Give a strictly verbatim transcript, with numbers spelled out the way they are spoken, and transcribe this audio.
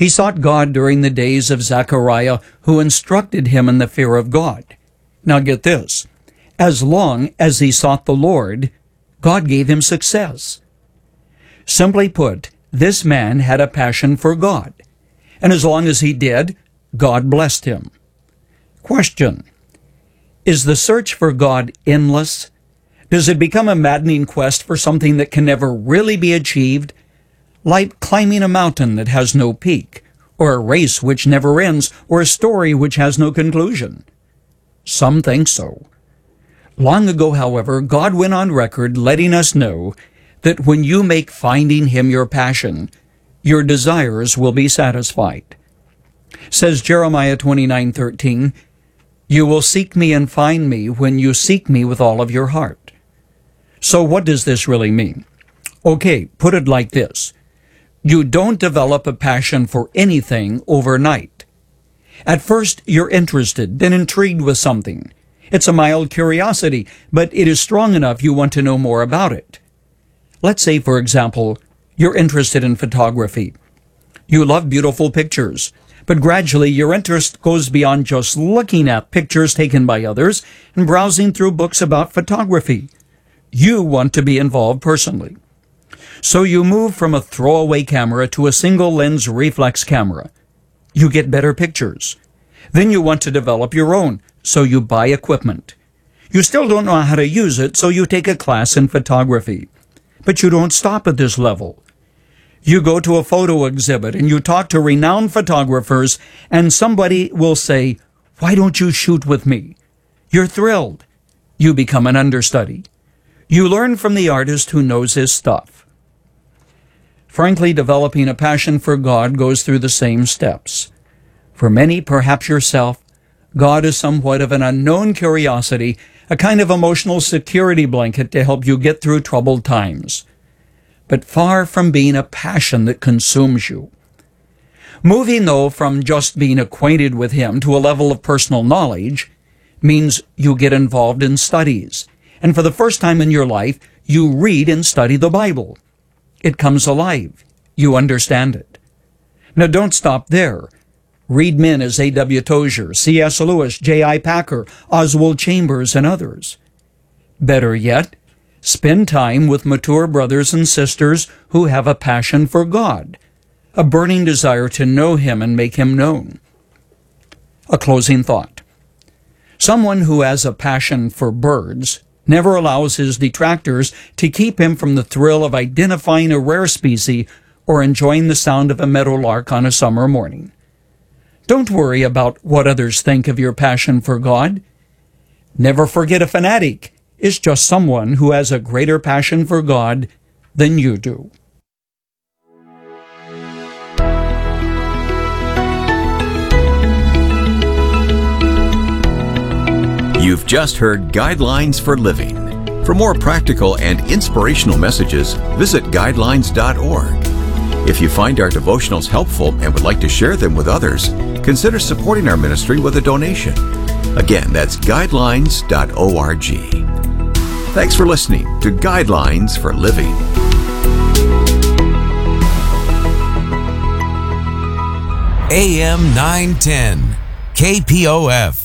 He sought God during the days of Zechariah, who instructed him in the fear of God. Now get this. As long as he sought the Lord, God gave him success. Simply put, this man had a passion for God, and as long as he did, God blessed him. Question: is the search for God endless? Does it become a maddening quest for something that can never really be achieved, like climbing a mountain that has no peak, or a race which never ends, or a story which has no conclusion? Some think so. Long ago, however, God went on record letting us know that when you make finding Him your passion, your desires will be satisfied. Says Jeremiah twenty-nine thirteen, "You will seek me and find me when you seek me with all of your heart." So what does this really mean? Okay, put it like this. You don't develop a passion for anything overnight. At first, you're interested, then intrigued with something. It's a mild curiosity, but it is strong enough you want to know more about it. Let's say, for example, you're interested in photography. You love beautiful pictures, but gradually your interest goes beyond just looking at pictures taken by others and browsing through books about photography. You want to be involved personally. So you move from a throwaway camera to a single-lens reflex camera. You get better pictures. Then you want to develop your own, so you buy equipment. You still don't know how to use it, so you take a class in photography. But you don't stop at this level. You go to a photo exhibit and you talk to renowned photographers, and somebody will say, "Why don't you shoot with me?" You're thrilled. You become an understudy. You learn from the artist who knows his stuff. Frankly, developing a passion for God goes through the same steps. For many, perhaps yourself, God is somewhat of an unknown curiosity, a kind of emotional security blanket to help you get through troubled times, but far from being a passion that consumes you. Moving, though, from just being acquainted with Him to a level of personal knowledge means you get involved in studies, and for the first time in your life, you read and study the Bible. It comes alive. You understand it. Now, don't stop there. Read men as A W Tozier, C S Lewis, J I Packer, Oswald Chambers, and others. Better yet, spend time with mature brothers and sisters who have a passion for God, a burning desire to know Him and make Him known. A closing thought. Someone who has a passion for birds never allows his detractors to keep him from the thrill of identifying a rare species or enjoying the sound of a meadowlark on a summer morning. Don't worry about what others think of your passion for God. Never forget, a fanatic is just someone who has a greater passion for God than you do. You've just heard Guidelines for Living. For more practical and inspirational messages, visit guidelines dot org. If you find our devotionals helpful and would like to share them with others, consider supporting our ministry with a donation. Again, that's guidelines dot org. Thanks for listening to Guidelines for Living. A M nine ten, K P O F.